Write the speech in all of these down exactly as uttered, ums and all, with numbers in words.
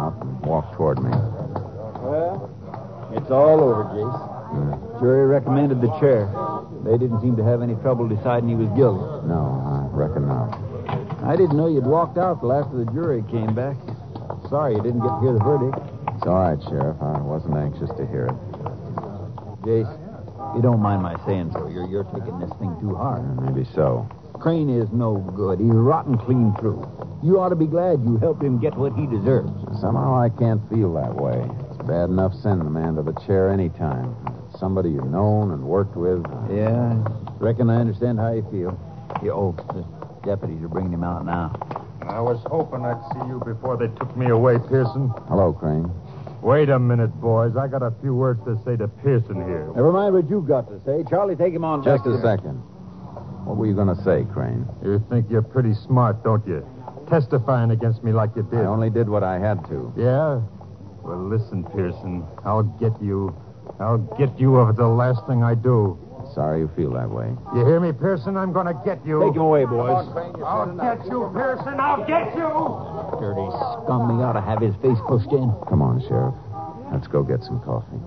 mouth and walked toward me. Well, it's all over, Jace. Hmm. Jury recommended the chair. They didn't seem to have any trouble deciding he was guilty. No, I reckon not. I didn't know you'd walked out till after the jury came back. Sorry you didn't get to hear the verdict. It's all right, Sheriff. I wasn't anxious to hear it. Jace, if you don't mind my saying so, you're, you're taking this thing too hard. Uh, maybe so. Crane is no good. He's rotten clean through. You ought to be glad you helped him get what he deserves. Somehow I can't feel that way. It's bad enough sending the man to the chair any time. Somebody you've known and worked with. Yeah, reckon I understand how you feel. You, oh, the deputies are bringing him out now. I was hoping I'd see you before they took me away, Pearson. Hello, Crane. Wait a minute, boys. I got a few words to say to Pearson here. Never mind what you've got to say. Charlie, take him on Just back a to second. What were you going to say, Crane? You think you're pretty smart, don't you? Testifying against me like you did. I only did what I had to. Yeah? Well, listen, Pearson. I'll get you. I'll get you if it's the last thing I do. Sorry you feel that way. You hear me, Pearson? I'm going to get you. Take him away, boys. I'll get you, Pearson. I'll get you. Dirty scum. He ought to have his face pushed in. Come on, Sheriff. Let's go get some coffee.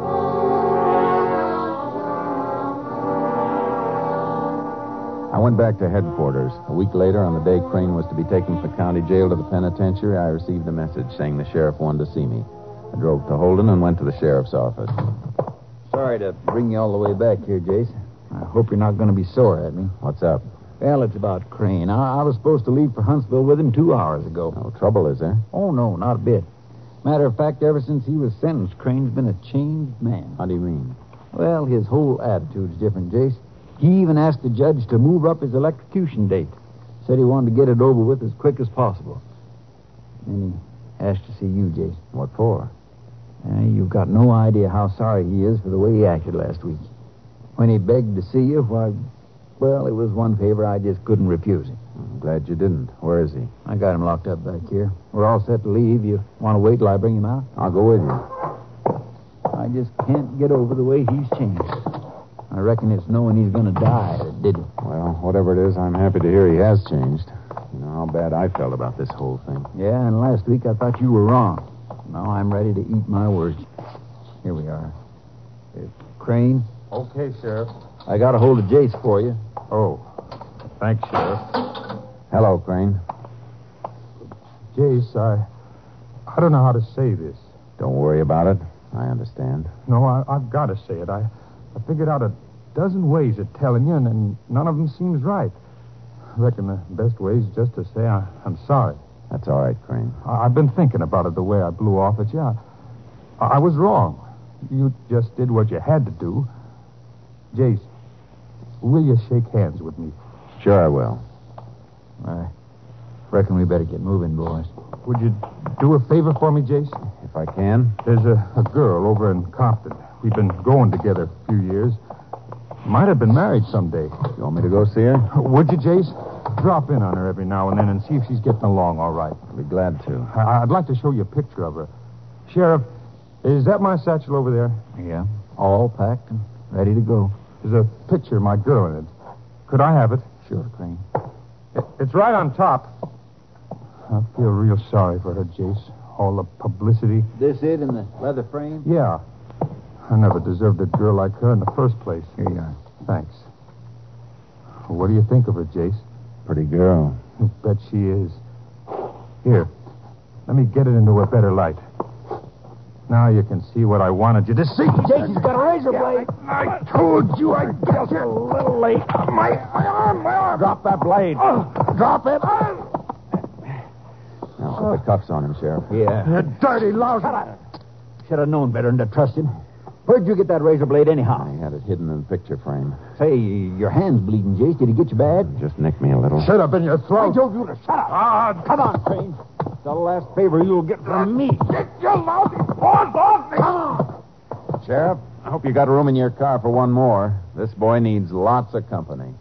I went back to headquarters. A week later, on the day Crane was to be taken from the county jail to the penitentiary, I received a message saying the sheriff wanted to see me. I drove to Holden and went to the sheriff's office. Sorry to bring you all the way back here, Jace. I hope you're not going to be sore at me. What's up? Well, it's about Crane. I, I was supposed to leave for Huntsville with him two hours ago. No trouble, is there? Oh, no, not a bit. Matter of fact, ever since he was sentenced, Crane's been a changed man. How do you mean? Well, his whole attitude's different, Jace. He even asked the judge to move up his electrocution date. Said he wanted to get it over with as quick as possible. Then he asked to see you, Jace. What for? Uh, you've got no idea how sorry he is for the way he acted last week. When he begged to see you, why, well, it was one favor I just couldn't refuse him. I'm glad you didn't. Where is he? I got him locked up back here. We're all set to leave. You want to wait till I bring him out? I'll go with you. I just can't get over the way he's changed. I reckon it's knowing he's going to die that did it. Well, whatever it is, I'm happy to hear he has changed. You know how bad I felt about this whole thing. Yeah, and last week I thought you were wrong. Now I'm ready to eat my words. Here we are. Here's Crane. Okay, Sheriff. I got a hold of Jace for you. Oh, thanks, Sheriff. Hello, Crane. Jace, I... I don't know how to say this. Don't worry about it. I understand. No, I, I've got to say it. I, I figured out a dozen ways of telling you, and, and none of them seems right. I reckon the best way is just to say I, I'm sorry. That's all right, Crane. I, I've been thinking about it the way I blew off at you. I, I was wrong. You just did what you had to do. Jace, will you shake hands with me? Sure I will. I reckon we better get moving, boys. Would you do a favor for me, Jace? If I can. There's a, a girl over in Compton. We've been going together a few years. Might have been married someday. You want me to go see her? Would you, Jace? Drop in on her every now and then and see if she's getting along all right. I'll be glad to. I- I'd like to show you a picture of her. Sheriff, is that my satchel over there? Yeah, all packed and ready to go. There's a picture of my girl in it. Could I have it? Sure, Crane. It- It's right on top. I feel real sorry for her, Jace. All the publicity. This it in the leather frame? Yeah. I never deserved a girl like her in the first place. Here you are. Thanks. What do you think of her, Jace? Pretty girl. You bet she is. Here, let me get it into a better light. Now you can see what I wanted you to see. Jason's got a razor blade. I, I told you I'd get you. A little late. My, my arm, my arm. Drop that blade. Oh, drop it. Now put the cuffs on him, Sheriff. Yeah. You dirty louse. Should have known better than to trust him. Where'd you get that razor blade anyhow? I had it hidden in the picture frame. Say, your hand's bleeding, Jace. Did he get you bad? Just nicked me a little. Should have been your I throat. told you to shut up. Ah, Come on, Crane. It's the last favor you'll get from me. Get your lousy paws off me. Come on. Sheriff, I hope you got room in your car for one more. This boy needs lots of company.